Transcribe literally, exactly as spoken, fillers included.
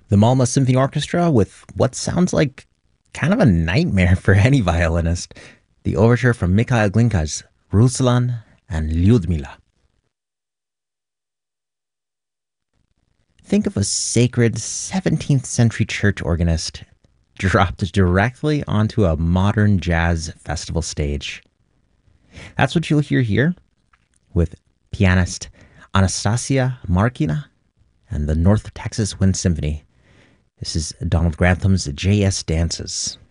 The Malmo Symphony Orchestra with what sounds like kind of a nightmare for any violinist. The overture from Mikhail Glinka's Ruslan and Lyudmila. Think of a sacred seventeenth century church organist dropped directly onto a modern jazz festival stage. That's what you'll hear here with pianist Anastasia Markina and the North Texas Wind Symphony. This is Donald Grantham's J S Dances.